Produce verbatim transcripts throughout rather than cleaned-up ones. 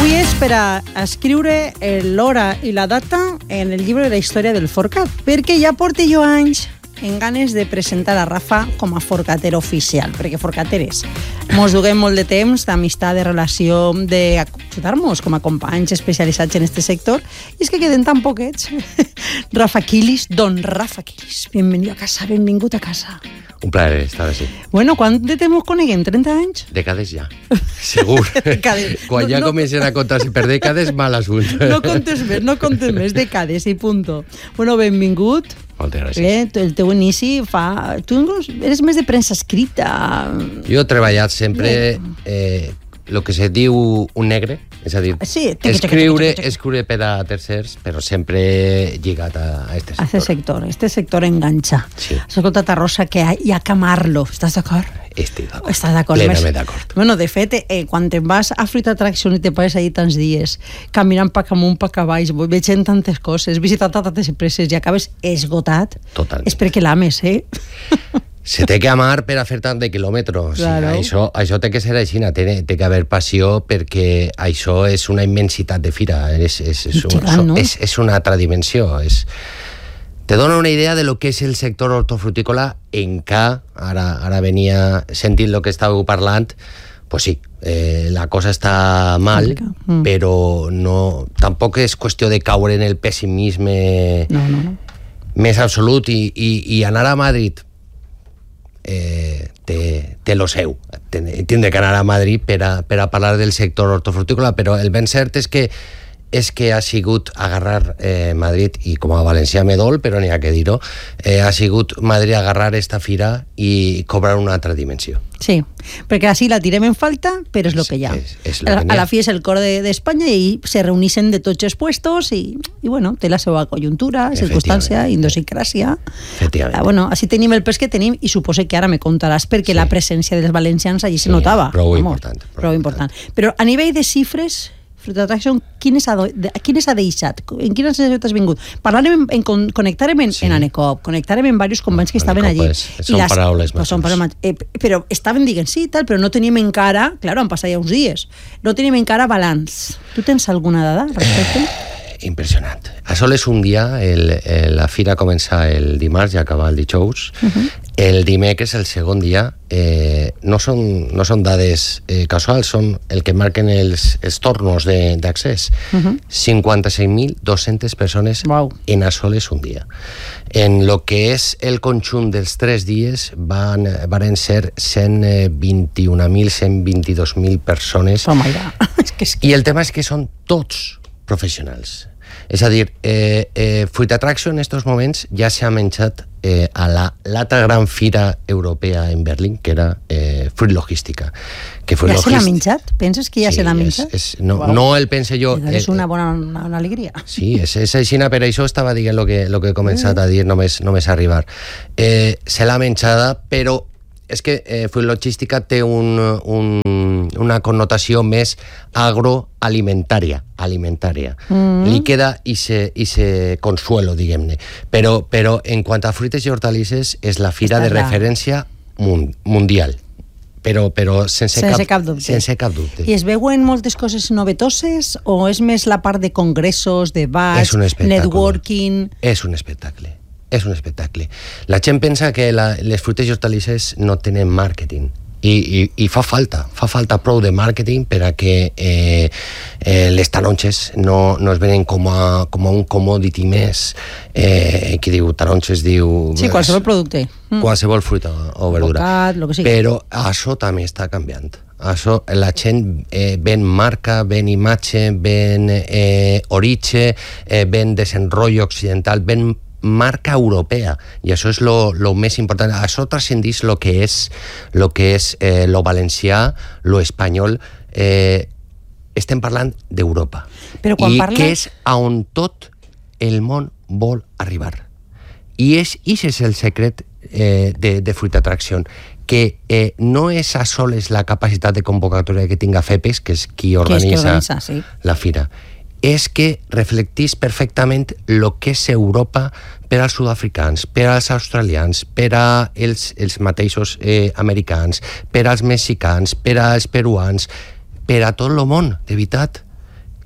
Avui és per a escriure l'hora i la data en el llibre de la història del Forcat, perquè ja porto jo anys en ganes de presentar a Rafa com a forcater oficial, perquè forcateres mos duguem molt de temps d'amistat, de relació, d'ajudar-nos com a companys especialitzats en aquest sector, i és que queden tan poquets. Rafa Quilis, don Rafa Quilis, bienvenido a casa, benvingut a casa. Un plaer estar així. Bueno, quant de temps coneguem? trenta anys? Dècades ja, segur. Dècades. Quan No, ja no. comencen a contar-se per dècades, mal assunt. No contes més, no contes més, decades i punto. Bueno, benvingut. Moltes gràcies. Eh, el teu inici fa... Tu eres més de premsa escrita. Jo he treballat sempre eh, el que se diu un negre, és a dir, Sí, tic, tic, escriure, tic, tic, tic. escriure per a tercers, però sempre lligat a, a este A este sector. sector, este sector enganxa. Sí. Has escoltat a Rosa que hi ha que amarlo, estàs d'acord? Estic d'acord. Estàs d'acord? Plenament Més- d'acord. Bueno, de fet, eh, quan te'n vas a Fruit Attraction i te passes allí tants dies, caminant pa amunt, pa avall, veient tantes coses, visitant tantes empreses i acabes esgotat, Totalment. és perquè l'ames, eh? Se té que amar per a fer tant de quilòmetres. Claro. Això, això té que ser així, té, té que haver passió, perquè això és una immensitat de fira, és, és, és, un, Gegant, no? és, és una altra dimensió. És... Te dona una idea de lo que és el sector hortofrutícola en K, ara, ara venia sentint el que estàveu parlant, pues sí, eh, la cosa està mal, Mm. però no, tampoc és qüestió de caure en el pessimisme No, no, no. més absolut i, i, i anar a Madrid eh, té, té lo seu. Tindré que anar a Madrid per a, per a parlar del sector hortofrutícola, però el ben cert és que és que ha sigut agarrar eh, Madrid, i com a valencià me dol, però n'hi ha que dir-ho, eh, ha sigut Madrid agarrar esta fira i cobrar una altra dimensió. Sí, perquè així la tirem en falta, però és el que hi ha. És- és lo a, que n'hi a ha. la fi és el cor d'Espanya de, i se reunixen de tots els puestos i, i bueno, té la seva conjuntura, circumstància, idiosincràsia. Efectivament. Ah, bueno, així tenim el pes que tenim i suposo que ara me contaràs perquè Sí. la presència dels valencians allí Sí, se notava. prou Vamos, important, prou Prou important. Però a nivell de xifres, Fruit Attraction, quines ha, de, quines ha deixat? En quines has vingut? Parlarem, en, en, con- connectarem en, Sí. en Anecop, connectarem en diversos companys que estaven Anecop allí. és- són paraules pues són majors. paraules eh, però estaven dient sí, tal, però no teníem encara, claro, han passat ja uns dies, no teníem encara balanç. Tu tens alguna dada al respecte? Impressionant. A sols un dia, el, el, la fira comença el dimarts i acaba el dijous. Uh-huh. El dimecres, el segon dia, eh, no, són, no són dades eh, casuals, són el que marquen els, els tornos d'accés. Uh-huh. cinquanta-sis mil dos-centes persones Uau. en a sols un dia. En lo que és el conjunt dels tres dies van, varen ser cent vint-i-un mil, cent vint-i-dos mil persones. Toma, ja. És que és... I el tema és que són tots professionals. És a dir, eh, eh, Fruit Attraction en estos moments ja s'ha menjat eh, a la l'altra gran fira europea en Berlín, que era eh, Fruit Logística. Que Fruit Ja se l'ha Logística- menjat? Penses que ja Sí, se l'ha és- menjat? és- no, Uau. no el pense jo. És eh, una bona una, una alegria. Sí, és, és així, per això estava dient el que, lo que he començat a dir només, només arribar. Eh, se l'ha menjada, però és que eh, Fruit Logística té un, un, una connotació més agroalimentària, alimentària. Mm. Li queda i se, i se consuelo, diguem-ne. Però, però en quant a fruites i hortalisses, és la fira Està de allà. referència mun, mundial. Però, però sense, Sense cap, cap dubte. Sense cap dubte. I es veuen moltes coses novetoses o és més la part de congressos, debats, És un espectacle. networking... És un espectacle. És un espectacle. La gent pensa que la, les fruites i hortalisses no tenen màrqueting. I, i, i fa falta, fa falta prou de màrqueting per a que eh, eh, les taronges no, no es venen com a, com a un commodity més. Eh, qui diu taronges diu... Sí, qualsevol producte. Mm. Qualsevol fruita o verdura. Bocat, lo que sigui. Però això també està canviant. Això, la gent eh, ven marca, ven imatge, ven eh, origen, eh, ven desenrotllo occidental, ven marca europea, i això és lo, lo més important. Això transcendís lo que és lo que és eh, lo valencià, lo espanyol. Eh, estem parlant d'Europa. Però quan I parles- que és a on tot el món vol arribar. I és, i és el secret eh, de, de Fruit Attraction, que eh, no és a soles la capacitat de convocatòria que tinga FEPES, que és qui organitza, qui organitza, sí. la fira, és que reflectís perfectament el que és Europa per als sud-africans, per als australians, per als els mateixos eh, americans, per als mexicans, per als peruans, per a tot el món, de veritat.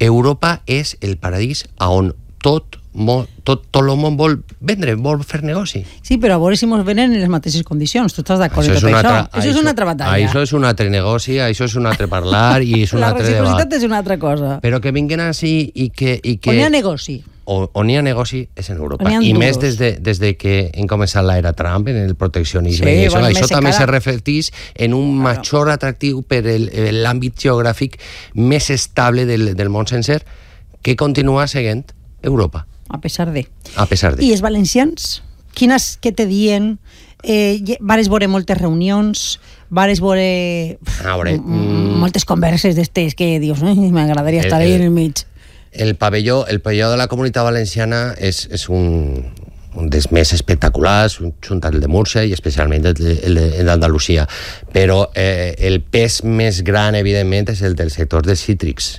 Europa és el paradís on tot Mo, tot, tot el món vol vendre, vol fer negoci. Sí, però a veure si ens venen en les mateixes condicions. Tu estàs d'acord amb tot això? Altra, això és una altra batalla. Això és un altre negoci, això és un altre parlar i és un altre debat. La reciprocitat és una altra cosa. Però que vinguin així i que... I que on hi ha negoci. O, on hi ha negoci és en Europa. I més des de, des de que hem començat l'era Trump, en el proteccionisme. Sí, i això, bueno, això també se reflecteix en un claro. major atractiu per l'àmbit geogràfic més estable del, del món sencer que continua seguint Europa. A pesar de. A pesar de. I els valencians? Quines, què te dien? Eh, vares veure moltes reunions, vares veure ah, mm, moltes converses d'estes que dius, eh, m'agradaria estar ahí en el mig. El pavelló, el pavelló de la Comunitat Valenciana és, és un, un dels més espectaculars, junt al de Múrcia i especialment el, el, el d'Andalusia. Però eh, el pes més gran, evidentment, és el del sector dels cítrics.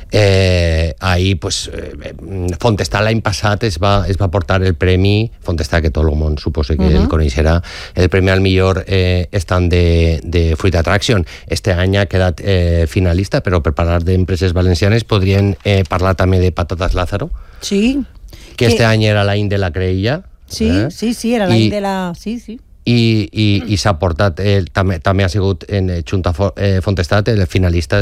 Eh, ahí, pues, eh, Fontestà l'any passat es va, es va portar el premi, Fontestà, que tot el món suposa que uh-huh. el coneixerà, el premi al millor eh, stand de, de Fruit Attraction. Este any ha quedat eh, finalista, però per parlar d'empreses valencianes podrien eh, parlar també de Patatas Lázaro. Sí. Que este que... any era l'any de la creïlla. Sí, eh? sí, sí, era l'any I... de la... Sí, sí. i, i, i s'ha portat, eh, també, també ha sigut en Junta eh, Fontestat el finalista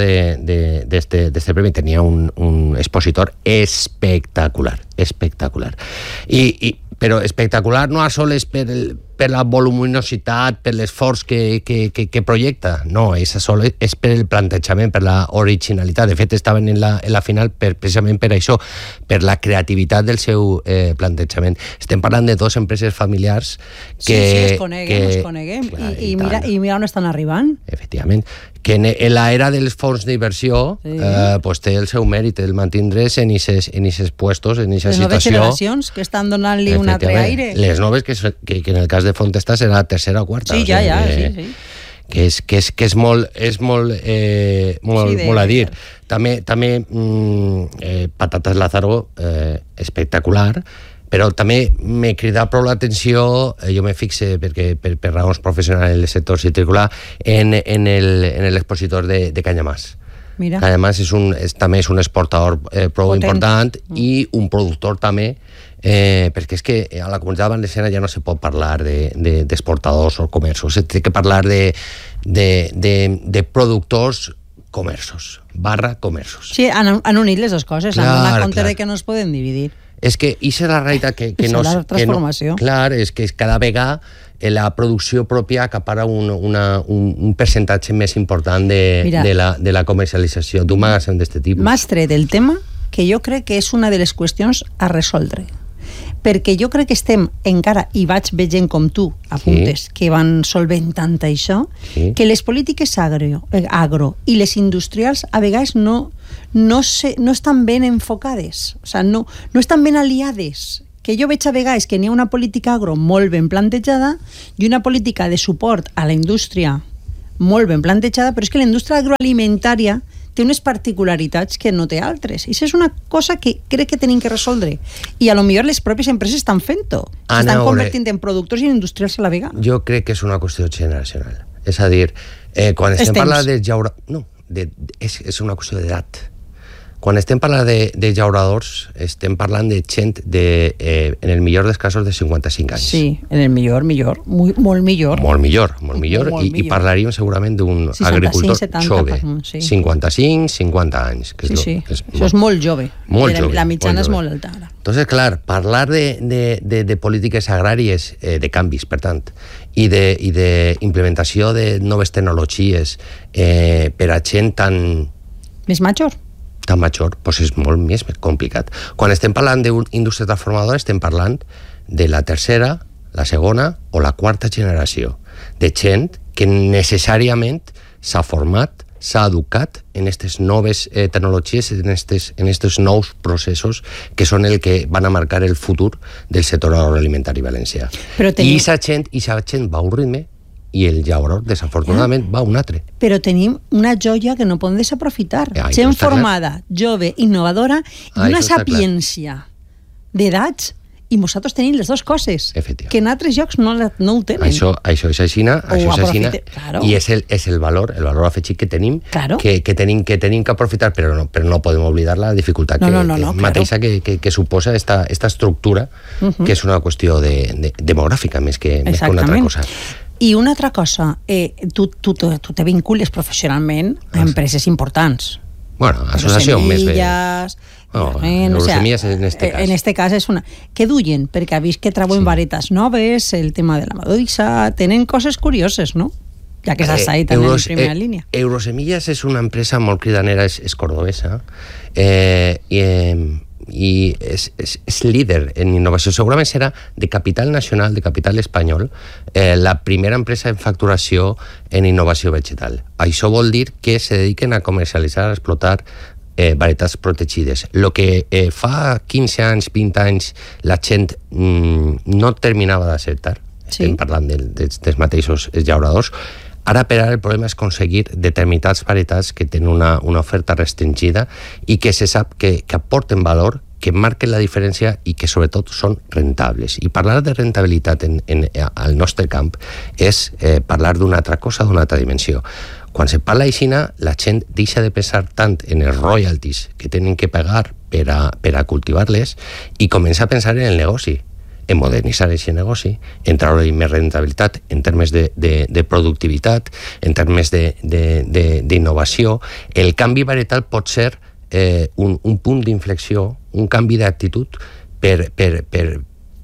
d'este premi. Tenia un, un expositor espectacular, espectacular. I, i, però espectacular no a soles per, el, per la voluminositat, per l'esforç que, que, que, que projecta, no, és, a soles, és per el plantejament, per la originalitat. De fet, estaven en la, en la final per, precisament per això, per la creativitat del seu eh, plantejament. Estem parlant de dues empreses familiars que... Sí, sí, es coneguem, que, es coneguem. Clar, I, i, mira, I mira on estan arribant. Efectivament. Que en, en l'era dels fons d'inversió sí. eh, pues té el seu mèrit el mantindre's en aquests puestos, en aquesta situació. Les noves generacions que estan donant-li un altre aire. Les noves, que, que, que en el cas de Fontestà serà tercera o quarta. Sí, ja, ja, o sigui, sí, sí. Que és, que és, que és molt, és molt, eh, molt, sí, de, molt a dir. També, també mm, eh, Patatas Lázaro, eh, espectacular, però també m'he cridat prou l'atenció, eh, jo me fixe perquè per, per raons professionals en el sector citriculà, en, en l'expositor de, de Canyamàs. Mira. Canyamàs és un, és, també és un exportador eh, prou Potent. important mm. i un productor també, eh, perquè és que a la comunitat valenciana ja no se pot parlar d'exportadors de, de, o comerços, se té que parlar de, de, de, de productors comerços, barra comerços. Sí, han, han unit les dues coses, clar, han donat compte clar. de que no es poden dividir. És que això és la realitat que, que no... És la transformació. Que no, clar, és que cada vegada la producció pròpia acapara un, una, un, un percentatge més important de, Mira, de, la, de la comercialització d'un magatzem d'aquest tipus. M'has tret el tema que jo crec que és una de les qüestions a resoldre. Perquè jo crec que estem encara, i vaig veient com tu apuntes, sí. que van solventant això, sí. que les polítiques agro, agro i les industrials a vegades no, no, se, no estan ben enfocades, o sigui, no, no estan ben aliades. Que jo veig a vegades que n'hi ha una política agro molt ben plantejada i una política de suport a la indústria molt ben plantejada, però és que la indústria agroalimentària té unes particularitats que no té altres. I això és una cosa que crec que tenim que resoldre. I a lo millor les pròpies empreses estan fent-ho. S'estan convertint en productors i en industrials a la vegada. Jo crec que és una qüestió generacional. És a dir, eh, quan estem parlant de llaura... No, de, de, és, és una qüestió d'edat. Quan estem parlant de, de llauradors, estem parlant de gent de, eh, en el millor dels casos de cinquanta-cinc anys. Sí, en el millor, millor, muy, molt millor. Molt millor, molt millor, molt i, millor. I parlaríem segurament d'un agricultor jove. Sí. cinquanta-cinc, cinquanta anys. Que sí, és sí, lo, és, això és molt jove. Molt jove. La mitjana molt és molt alta ara. Entonces, clar, parlar de, de, de, de polítiques agràries, eh, de canvis, per tant, i d'implementació de, de noves tecnologies eh, per a gent tan... Més major. tan major, doncs és molt més complicat. Quan estem parlant d'indústria transformadora, estem parlant de la tercera, la segona o la quarta generació, de gent que necessàriament s'ha format, s'ha educat en aquestes noves eh, tecnologies, en aquests en estos nous processos que són el que van a marcar el futur del sector agroalimentari valencià. Tenim... I aquesta gent, gent va a un ritme i el llaurador, desafortunadament, va un altre. Però tenim una joia que no podem desaprofitar. Ah, gent formada, clar. jove, innovadora, i ah, una sapiència d'edats i vosaltres tenim les dues coses, que en altres llocs no, no ho tenen. Això, això és aixina, això és aixina, claro. i és el, és el valor, el valor afegit que tenim, claro. que, que, tenim, que tenim que aprofitar, però no, però no podem oblidar la dificultat no, que, no, no, no, que mateixa claro. que, que, que suposa esta, esta estructura, uh-huh. que és una qüestió de, de, demogràfica més que, més que una altra cosa. I una altra cosa, eh, tu, tu, tu, tu te vincules professionalment a empreses importants. Bueno, associació més bé. No, no, o sea, en este cas. En este cas és una... Què duien? Perquè ha vist que treuen sí. varetas noves, el tema de la maduixa, tenen coses curioses, no? Ja que estàs ahí també Euros, en primera eh, línia. Eurosemillas és una empresa molt cridanera, és, és cordobesa, eh, i, eh, i és, és, és líder en innovació. Segurament serà de capital nacional, de capital espanyol, eh, la primera empresa en facturació en innovació vegetal. Això vol dir que se dediquen a comercialitzar, a explotar Eh, varietats protegides. Lo que eh, fa quinze anys, vint anys, la gent mm, no terminava d'acceptar, sí. estem parlant de, de, dels mateixos llauradors, ara per ara el problema és aconseguir determinats varietats que tenen una, una oferta restringida i que se sap que, que aporten valor, que marquen la diferència i que sobretot són rentables. I parlar de rentabilitat en, en, al nostre camp és eh, parlar d'una altra cosa, d'una altra dimensió. Quan se parla d'aixina, la gent deixa de pensar tant en els royalties que tenen que pagar per a, per a cultivar-les i comença a pensar en el negoci, en modernitzar aquest negoci, en treure-hi més rentabilitat en termes de, de, de productivitat, en termes d'innovació. El canvi varietal pot ser eh, un, un punt d'inflexió, un canvi d'actitud per, per, per,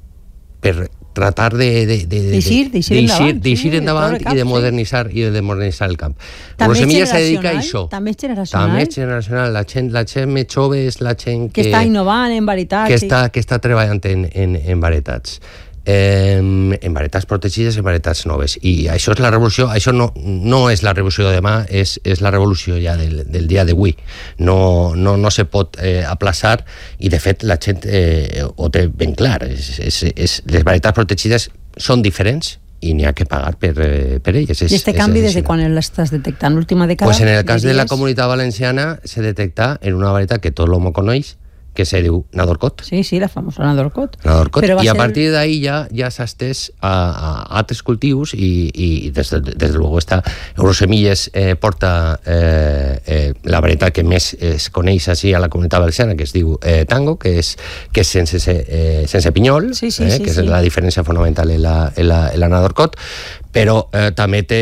per tratar de, de, de, de, d'eixir, d'eixir endavant, d'eixir sí, endavant de cap, i de modernitzar sí. i de modernitzar el camp. Eurosemillas se dedica a això. També és generacional. També és generacional. La gent, la gent més jove és la gent que, que està innovant en varietats. Que, sí. està, que està treballant en, en, en varietats. Eh, en varietats protegides, en varietats noves. I això és la revolució, això no, no és la revolució de demà, és, és la revolució ja del, del dia d'avui. No, no, no se pot eh, aplaçar i, de fet, la gent eh, ho té ben clar. És, és, és, les varietats protegides són diferents i n'hi ha que pagar per, per elles. I aquest canvi, des de quan l'estàs detectant? L'última dècada? Pues en el cas de la Comunitat Valenciana se detecta en una varietat que tot l'home coneix, que se diu Nadorcot. Sí, sí, la famosa Nadorcot. Nadorcot. I a ser... partir d'ahí ja, ja s'ha estès a, a altres cultius i, i des, de, des de luego esta Eurosemillas eh, porta eh, eh, la varietat que més es coneix així a la Comunitat Valenciana, que es diu eh, Tango, que és, que és sense, eh, sense pinyol, sí, sí, eh, sí, que és sí. la diferència fonamental en la, en la, en la Nadorcot, però eh, també té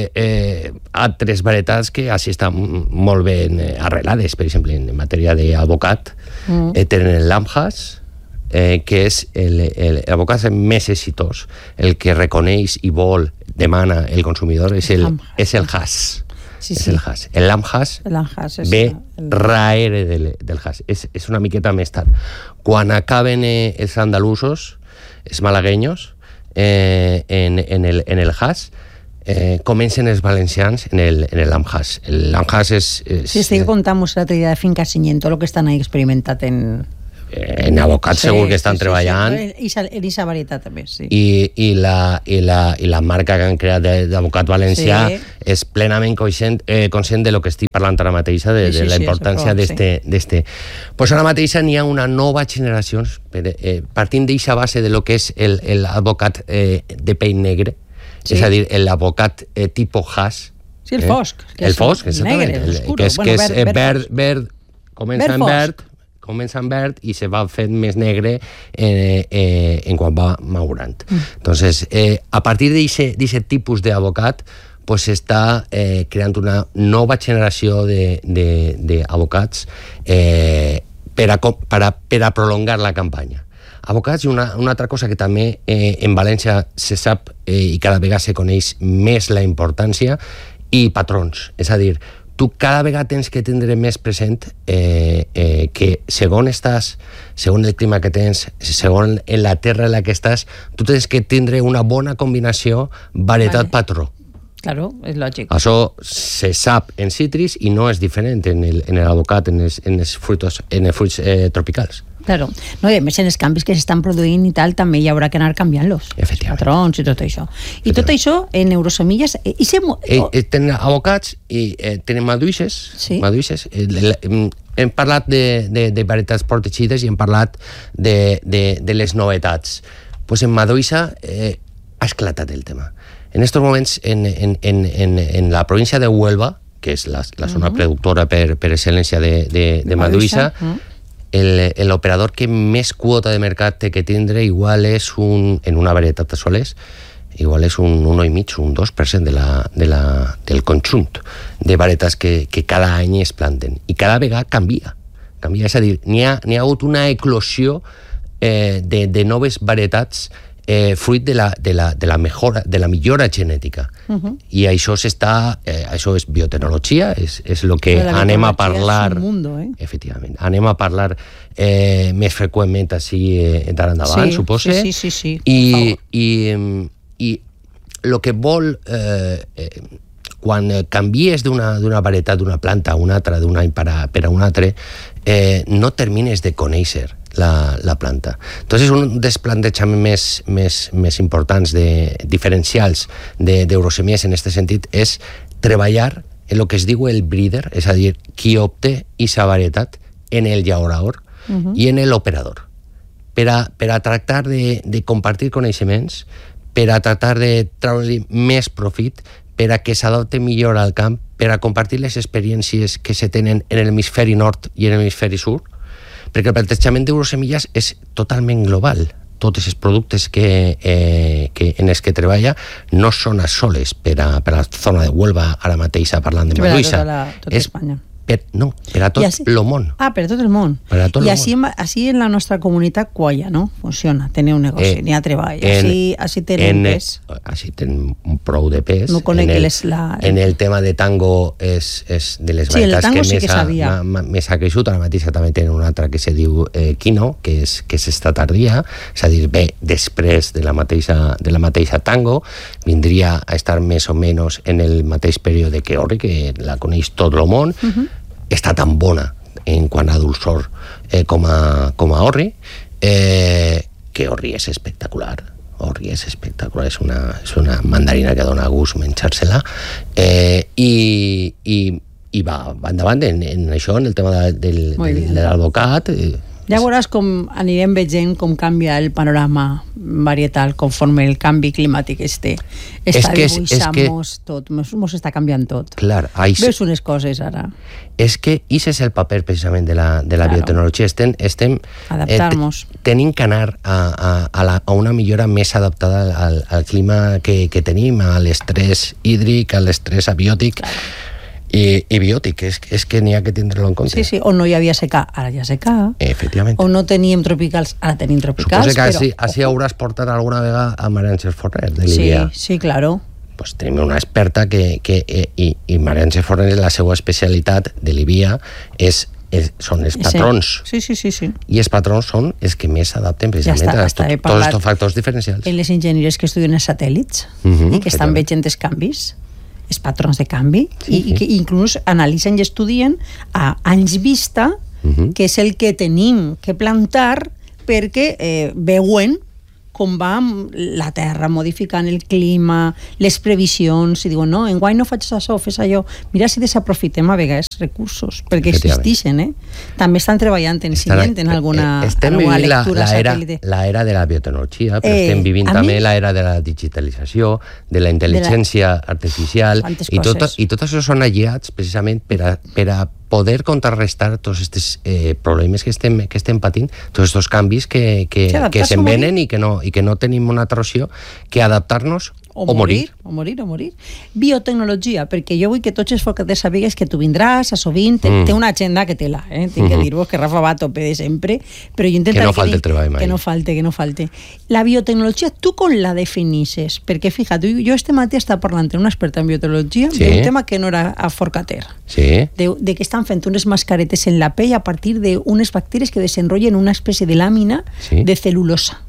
eh, altres varietats que així estan molt ben eh, arrelades, per exemple, en matèria d'abocat, mm. eh, tenen el Lamjas, eh, que és l'abocat més exitós, el que reconeix i vol, demana el consumidor, és el, és el Hass. Sí, és sí. el Hass. El Lamjas ve el... raere del, del Hass. És, és una miqueta més tard. Quan acaben eh, els andalusos, els malagueños, Eh, en, en, el, en el Hass, eh, comencen els valencians en el, en el Lamjas. El Lamjas és... és sí, estic contant-vos l'altre dia de Finca Siñento, el que estan ahí experimentat en... En abocat sí, segur que estan sí, treballant. Sí, sí. I aquesta varietat també, sí. I, i, la, i, la, i la marca que han creat d'abocat valencià sí. és plenament conscient, eh, conscient de lo que estic parlant ara mateixa, de, sí, sí, de la importància sí, d'este... Sí. Pues ara mateixa n'hi ha una nova generació, eh, partint d'eixa base de lo que és l'abocat eh, de pell negre, sí. és a dir, l'abocat eh, tipus Hass. Sí, el fosc. Eh? El fosc, exactament. Negre, oscuro. Que és, bueno, que és verd, verd, verd, verd, comença en verd, comença en verd i se va fent més negre eh, eh, en quan va madurant. Mm. Entonces, eh, a partir d'aquest tipus d'abocat, pues s'està eh, creant una nova generació d'abocats eh, per, a, per, a, per a prolongar la campanya. Abocats i una, una altra cosa que també eh, en València se sap eh, i cada vegada se coneix més la importància, i patrons, és a dir, tu cada vegada tens que tindre més present eh, eh, que segons estàs, segons el clima que tens, segons en la terra en la que estàs, tu tens que tindre una bona combinació varietat-patró. Claro, és lògic. Això se sap en cítrics i no és diferent en el, en el avocat, en els, en els fruits, en els fruits eh, tropicals. Claro. No, i a més en els canvis que s'estan produint i tal també hi haurà que anar canviant-los. Efectivament. Patrons i tot això. I tot això en neurosemilles... Eh, i se... eh, eh, tenen avocats i eh, tenen maduixes. Sí. Maduixes. Eh, le, le, hem parlat de, de, de varietats protegides i hem parlat de, de, de les novetats. Pues en maduixa eh, ha esclatat el tema. En estos moments, en, en, en, en, en la província de Huelva, que és la, la zona uh-huh. productora per, per excel·lència de, de, de maduixa, uh-huh. el operador que més quota de mercat té que tindre igual és un, en una varietat de soles, igual és un un i mig, un dos per cent de la, de la, del conjunt de varietats que, que cada any es planten. I cada vegada canvia. canvia. És a dir, n'hi ha, n'hi ha hagut una eclosió eh, de, de noves varietats eh, fruit de la, de, la, de, la mejora, de la millora genètica. Uh-huh. I això s'està, eh, això és biotecnologia, és, és el que anem a parlar... És un mundo, eh? Efectivament. Anem a parlar eh, més freqüentment així eh, d'ara endavant, sí, suposo. Sí, sí, sí. sí. I, i, i el que vol... Eh, eh, quan canvies d'una, d'una varietat, d'una planta a una altra, d'un any per a, per a un altre, eh, no termines de conèixer la, la planta. Entonces, un dels plantejaments més, més, més importants, de, diferencials de, d'eurosemilles en aquest sentit, és treballar en el que es diu el breeder, és a dir, qui obté aquesta varietat en el llaurador uh-huh. i en l'operador, per a, per a tractar de, de compartir coneixements, per a tractar de treure-li més profit, per a que s'adopte millor al camp, per a compartir les experiències que se tenen en l'hemisferi nord i en l'hemisferi sud, perquè el plantejament d'eurosemilles és totalment global. Tots els productes que, eh, que en els que treballa no són a soles per a, per a la zona de Huelva, ara mateix parlant de maduixa. Per a tota, tota Espanya. Per, no, per a tot el món. Ah, per a tot el món. Per a tot I el així, món. així en la nostra comunitat qualla, no? Funciona, tenir un negoci, eh, n'hi ha treball. En, així, així tenen pes. Així tenen un prou de pes. No conec en el, les, la... En el tema de tango és, és de les sí, varietats que, sí més, que ha, sabia. més ha creixut. Ara mateix també tenen una altra que se diu eh, Kino, que és, que és esta tardia, és a dir, bé, després de la mateixa, de la mateixa tango, vindria a estar més o menys en el mateix període que Orri, que la coneix tot el món, uh-huh. està tan bona en quant a dulçor eh, com, a, com a Orri, eh, que Orri és espectacular. Orri és espectacular, és una, és una mandarina que dona gust menjar-se-la, eh, i, i, i va, va endavant en, en això, en el tema de, del, del, de l'advocat. Eh, Ja veuràs com anirem veient com canvia el panorama varietal conforme el canvi climàtic este. Està dibuixant-nos tot, mos està canviant tot. Clar, això... Veus unes coses ara. És que això és el paper precisament de la, de la claro. biotecnologia. Estem, estem adaptar-nos. Eh, tenim que anar a, a, a, la, a una millora més adaptada al, al clima que, que tenim, a l'estrès hídric, a l'estrès abiòtic. Claro. I, i biòtic, és, és que n'hi ha que tindre-lo en compte. Sí, sí, on no hi havia secà, ara hi ha secà. Efectivament. On no teníem tropicals, ara tenim tropicals. Suposo que però... així, així hauràs portat alguna vegada a Maria Àngels Forner, de Libia. Sí, sí, claro. Pues tenim una experta que, que eh, i, i Maria Àngels Forner, la seva especialitat de Libia és És, són els patrons. Sí, sí, sí, sí. I els patrons són els que més s'adapten precisament ja està, a tot, tots els factors diferencials. En les enginyeries que estudien els satèl·lits uh-huh, i que estan veient els canvis, els patrons de canvi, sí, i, sí. i que inclús analitzen i estudien a anys vista uh-huh. què és el que tenim que plantar perquè eh, veuen com va la terra modificant el clima, les previsions, i diuen, no, enguany no faig això, fes allò. Mira si desaprofitem a vegades recursos, perquè existeixen, eh? També estan treballant en ciment, en alguna, estem alguna vivint lectura la, la era, satèl·lite. La era de la biotecnologia, però eh, estem vivint també mi... l'era de la digitalització, de la intel·ligència la... artificial, i tot, i tot això són aliats precisament per a, per a poder contrarrestar tots aquests eh, problemes que estem, que estem patint, tots aquests canvis que, que, sí, que se'n venen i que, no, i que no tenim una altra opció que adaptar-nos o, o morir. O morir, o morir. Biotecnologia, perquè jo vull que tots els forcaters sapigues que tu vindràs a sovint, mm. té una agenda que té-la, eh? Tinc que dir-vos que Rafa va a tope de sempre, però jo intentaré que no falte el treball mai. Que no falte, que no falte. La biotecnologia, tu com la definisses? Perquè, fíjate, jo este matí estava parlant amb una experta en biotecnologia sí. d'un tema que no era a forcater. Sí. De, de que estan fent unes mascaretes en la pell a partir d'unes bacteris que desenrotllen una espècie de làmina sí. de cel·lulosa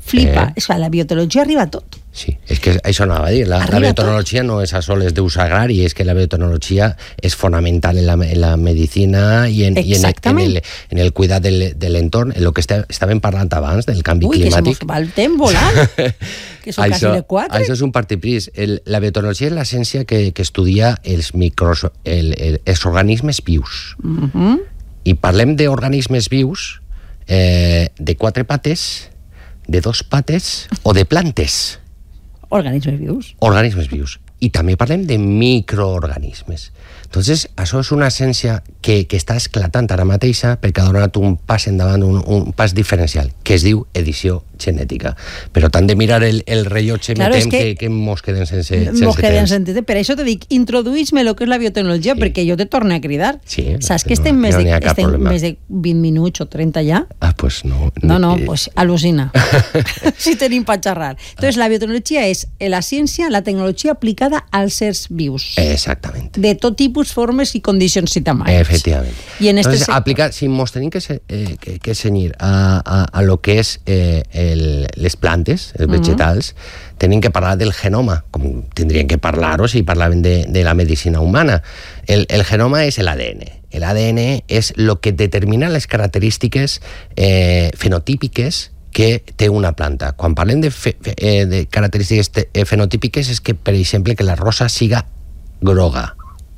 Flipa. Eh. És que la biotecnologia arriba a tot. Sí, és que això anava a dir, la, la biotecnologia no és a soles d'ús agrari, és que la biotecnologia és fonamental en la, en la medicina i en, i en, en, el, en el cuidat del, de l'entorn, en el que este, estàvem parlant abans, del canvi Ui, climàtic. Ui, que se va el temps volant, que són això, quasi de quatre. Això és un partipris. El, la biotecnologia és la ciència que, que estudia els, micros, el, el, els organismes vius. Uh -huh. I parlem d'organismes vius eh, de quatre pates, de dos pates o de plantes. Organismes vius. Organismes vius. I també parlem de microorganismes. Entonces, això és una essència que, que està esclatant ara mateixa perquè ha donat un pas endavant, un, un pas diferencial, que es diu edició genètica. Però tant de mirar el, el rellotge, claro, metem que, que, que mos queden sense, sense mos queden temps. sense temps. Per això te dic, introduïs-me el que és la biotecnologia, sí. perquè jo te torno a cridar. Sí, saps que no, estem, més, no de, estem més de vint minuts o trenta ja? Ah, pues no. No, no, pues al·lucina. Si tenim per xerrar. Entonces, la biotecnologia és la ciència, la tecnologia aplicada als éssers vius. Exactament. De tot tipus, formes i condicions i tamanys. Efectivament. I en Entonces, este aplicar, si mos tenim que, se, eh, que, que cenyir a, a, a lo que és eh, el, les plantes, els vegetals, uh-huh. tenim que parlar del genoma, com tindrien que parlar-ho si parlaven de, de la medicina humana. El, el genoma és l'A D N. L'A D N és el que determina les característiques eh, fenotípiques que té una planta. Quan parlem de, fe, eh, de característiques te, eh, fenotípiques és que, per exemple, que la rosa siga groga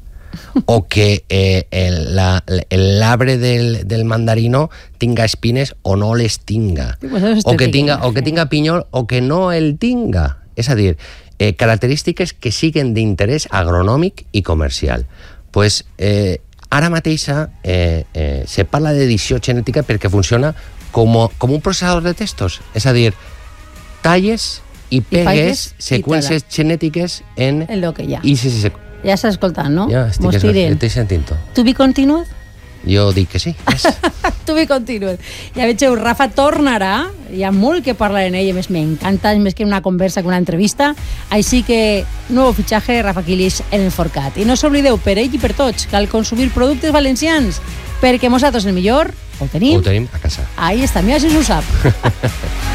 o que eh, el, la, el l'arbre del, del mandarino tinga espines o no les tinga, o que tinga, o que tinga pinyol o que no el tinga. És a dir, eh, característiques que siguen d'interès agronòmic i comercial. Pues, eh, ara mateixa eh, eh, se parla d'edició genètica perquè funciona com, com un processador de textos. És a dir, talles i pegues I seqüències i genètiques en... En lo que hi ha. I si, si, si, ja s'ha escoltat, no? Ja, estic, estic sentint. To be continued? Jo dic que sí. Yes. To be continued. Ja vegeu, Rafa tornarà, hi ha molt que parlar en ell, a més m'encanta, és més que una conversa que una entrevista, així que nou fitxatge Rafa Quilix en el Forcat. I no s'oblideu, per ell i per tots, cal consumir productes valencians, perquè nosaltres el millor ho tenim, ho tenim a casa. Ahí està, mira si s'ho sap.